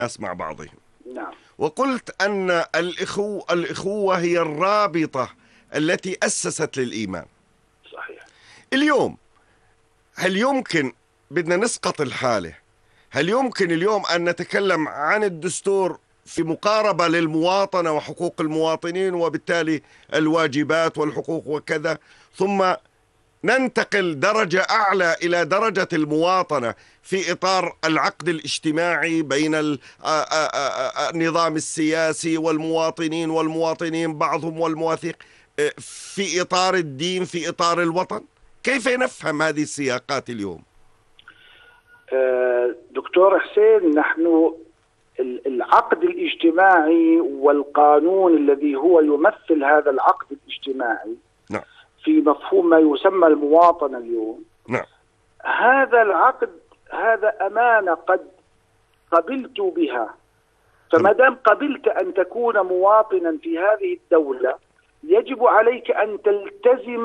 مع بعضهم. نعم. وقلت أن الإخوة هي الرابطة التي أسست للإيمان. صحيح. اليوم هل يمكن، بدنا نسقط الحالة، هل يمكن اليوم أن نتكلم عن الدستور في مقاربة للمواطنة وحقوق المواطنين وبالتالي الواجبات والحقوق وكذا، ثم ننتقل درجة أعلى إلى درجة المواطنة في إطار العقد الاجتماعي بين النظام السياسي والمواطنين بعضهم والمواثيق، في إطار الدين، في إطار الوطن؟ كيف نفهم هذه السياقات اليوم؟ دكتور حسين، نحن العقد الاجتماعي والقانون الذي هو يمثل هذا العقد الاجتماعي، نعم، في مفهوم ما يسمى المواطنة اليوم، نعم، هذا العقد هذا أمانة قد قبلت بها، فما دام قبلت أن تكون مواطنا في هذه الدولة يجب عليك أن تلتزم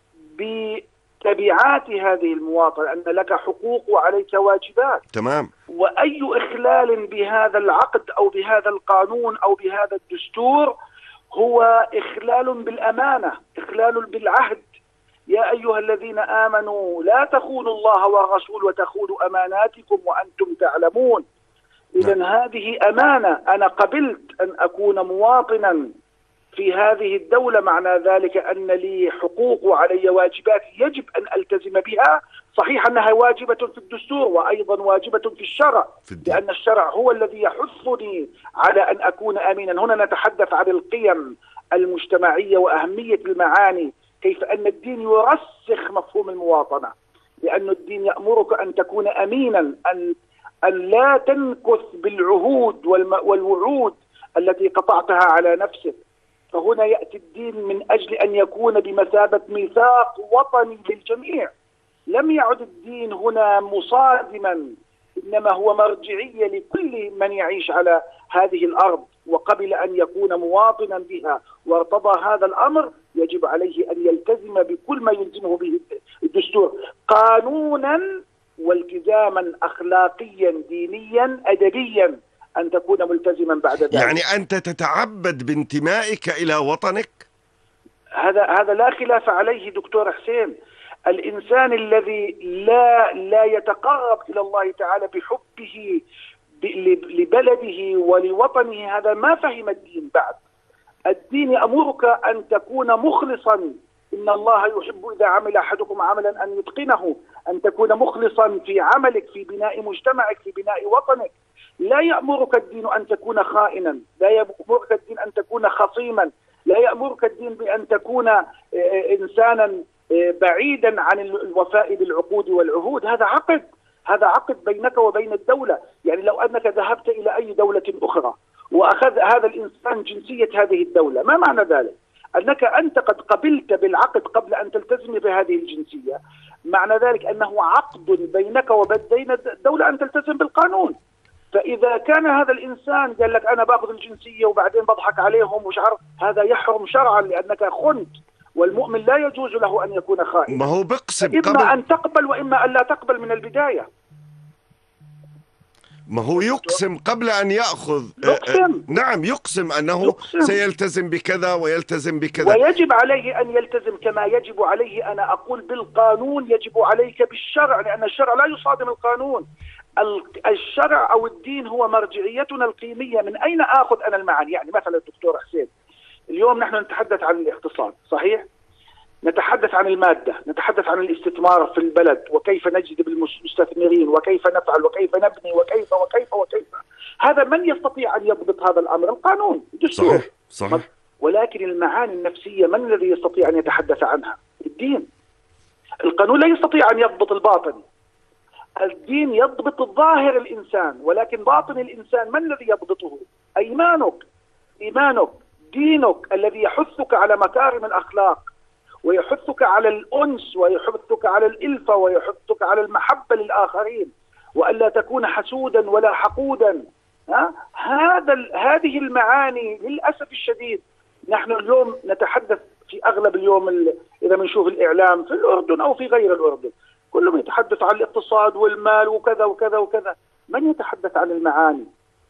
بتبعات هذه المواطنة، أن لك حقوق وعليك واجبات. تمام. وأي إخلال بهذا العقد أو بهذا القانون أو بهذا الدستور هو إخلال بالأمانة، إخلال بالعهد. يا أيها الذين آمنوا لا تخونوا الله والرسول وتخونوا أماناتكم وأنتم تعلمون. إذن هذه أمانة، أنا قبلت أن أكون مواطنا في هذه الدولة، معنى ذلك أن لي حقوق وعلي واجبات يجب أن ألتزم بها. صحيح أنها واجبة في الدستور وأيضا واجبة في الشرع، لأن الشرع هو الذي يحثني على أن أكون أمينا. هنا نتحدث عن القيم المجتمعية وأهمية المعاني، كيف أن الدين يرسخ مفهوم المواطنة، لأن الدين يأمرك أن تكون أمينا، أن لا تنكث بالعهود والوعود التي قطعتها على نفسك. فهنا يأتي الدين من أجل أن يكون بمثابة ميثاق وطني للجميع. لم يعد الدين هنا مصادما، إنما هو مرجعية لكل من يعيش على هذه الأرض وقبل أن يكون مواطنا بها وارتضى هذا الأمر، يجب عليه أن يلتزم بكل ما يلزمه به الدستور قانونا والتزاما أخلاقيا دينيا أدبيا، أن تكون ملتزما بعد ذلك. يعني أنت تتعبد بانتمائك إلى وطنك؟ هذا لا خلاف عليه دكتور حسين. الإنسان الذي لا يتقرب إلى الله تعالى بحبه لبلده ولوطنه هذا ما فهم الدين بعد. الدين يأمرك أن تكون مخلصا، إن الله يحب إذا عمل أحدكم عملا أن يتقنه، أن تكون مخلصا في عملك، في بناء مجتمعك، في بناء وطنك. لا يأمرك الدين أن تكون خائنا، لا يأمرك الدين أن تكون خصيما، لا يأمرك الدين بأن تكون إنسانا بعيدا عن الوفاء بالعقود والعهود. هذا عقد بينك وبين الدولة. يعني لو أنك ذهبت إلى أي دولة أخرى وأخذ هذا الإنسان جنسية هذه الدولة، ما معنى ذلك؟ أنت قد قبلت بالعقد قبل أن تلتزم بهذه الجنسية. معنى ذلك أنه عقد بينك وبين الدولة أن تلتزم بالقانون. فإذا كان هذا الإنسان قال لك أنا باخذ الجنسية وبعدين بضحك عليهم وشعر، هذا يحرم شرعا لأنك خنت، والمؤمن لا يجوز له أن يكون خائنا. ما هو بقسم إما أن تقبل وإما أن لا تقبل من البداية. ما هو يقسم قبل أن يأخذ. نعم، يقسم أنه سيلتزم بكذا ويلتزم بكذا، ويجب عليه أن يلتزم كما يجب عليه، أنا أقول بالقانون، يجب عليك بالشرع، لأن الشرع لا يصادم القانون. الشرع أو الدين هو مرجعيتنا القيمية. من أين آخذ أنا المعاني؟ يعني مثلا دكتور حسين، اليوم نحن نتحدث عن الاقتصاد، صحيح؟ نتحدث عن المادة، نتحدث عن الاستثمار في البلد وكيف نجذب المستثمرين وكيف نفعل وكيف نبني وكيف وكيف وكيف. هذا من يستطيع أن يضبط هذا الأمر؟ القانون، الدستور. صحيح. ولكن المعاني النفسية من الذي يستطيع أن يتحدث عنها؟ الدين. القانون لا يستطيع أن يضبط الباطن. الدين يضبط الظاهر الإنسان، ولكن باطن الإنسان من الذي يضبطه؟ إيمانك، دينك الذي يحثك على مكارم الأخلاق ويحثك على الأنس ويحثك على الإلفة ويحثك على المحبة للآخرين، وألا تكون حسودا ولا حقودا. هذه المعاني للأسف الشديد نحن اليوم نتحدث في أغلب اليوم إذا بنشوف الإعلام في الأردن أو في غير الأردن كلهم يتحدث عن الاقتصاد والمال وكذا وكذا وكذا، من يتحدث عن المعاني؟